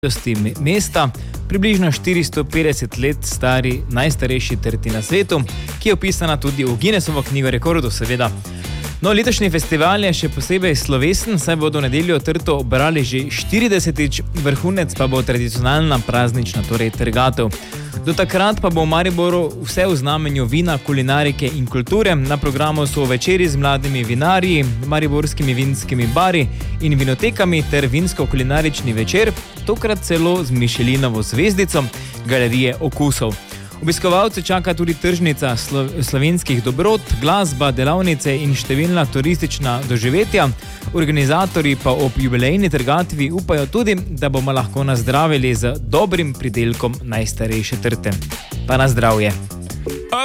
mesta, približno 450 let stari najstarejši trti na svetu, ki je opisana tudi v Guinnessovo knjigo rekordov, seveda. No, letošnji festival je še posebej slovesen, saj bodo v nedeljo trto obrali že 40-tič, vrhunec pa bo tradicionalna praznična, torej trgatev. Do takrat pa bo v Mariboru vse v znamenju vina, kulinarike in kulture. Na programu so večeri z mladimi vinarji, mariborskimi vinskimi bari in vinotekami ter vinsko-kulinarični večer, tokrat celo z Michelinovo zvezdico, galerije okusov. Obiskovalce čaka tudi tržnica slovenskih dobrot, glasba, delavnice in številna turistična doživetja. Organizatorji pa ob jubilejni trgatvi upajo tudi, da bomo lahko nazdravili z dobrim pridelkom najstarejše trte. Pa na zdravje!